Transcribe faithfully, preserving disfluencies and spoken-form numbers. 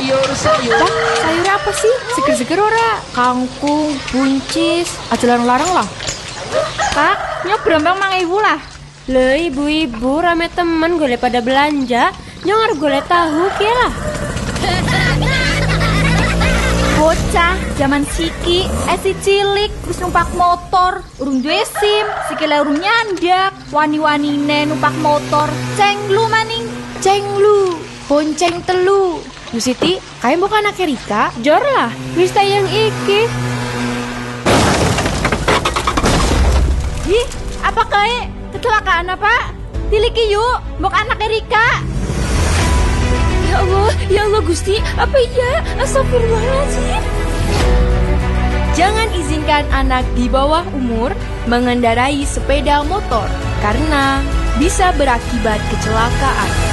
sayur-sayur. Bang, sayur apa sih? Seger-seger ora? Kangkung, buncis, aja larang-larang lah. Pak, nyok berombang mang ibu lah. Le ibu-ibu rame temen golek pada belanja. Nyong golek tahu kia lah. Bocah, zaman siki, esi cilik, terus numpak motor, urung duwe SIM, sikile urung nyandak, wani-wanine numpak motor, cenglu maning, cenglu, bonceng telu. Bu Siti, kayak bukan anak Rika? Jor lah, wis tayang iki. Ih, apa kayak kecelakaan apa? Tiliki yuk, mbok anak Rika. Ya Allah, ya Allah Gusti, apa iya? Astagfirullahaladzim. Jangan izinkan anak di bawah umur mengendarai sepeda motor karena bisa berakibat kecelakaan.